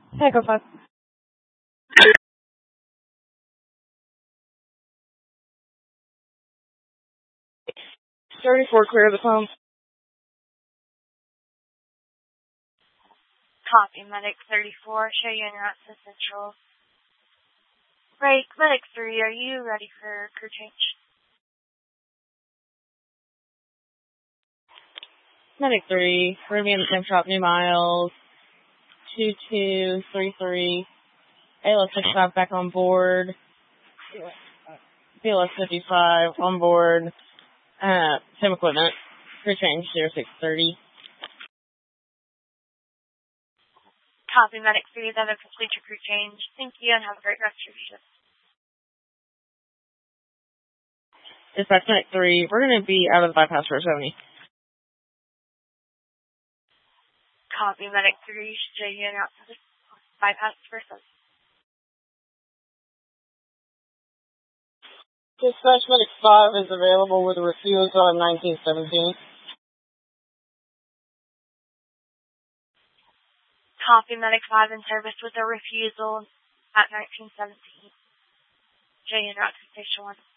Echo 5. 34, clear the phone. Copy, Medic 34, show you en route to Central. Break, Medic 3, are you ready for crew change? Medic 3, we're going to be in the same shop, New Miles, 2233, ALS 55 back on board, BLS 55 on board, same equipment, crew change 0630. Copy, Medic 3, that will complete your crew change. Thank you and have a great rest of your shift. Dispatch Medic 3, we're going to be out of the bypass for 70. Copy, Medic 3, show you en route to the bypass for 70. Dispatch Medic 5 is available with a refusal on 1917. Copy, Medic 5 in service with a refusal at 1917. Show you en route to Station 1.